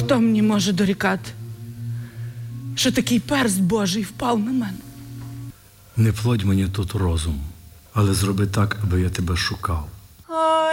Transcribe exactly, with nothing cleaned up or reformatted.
Хто мені може дорікати, що такий перст Божий впав на мене? Не плодь мені тут розум, але зроби так, аби я тебе шукав.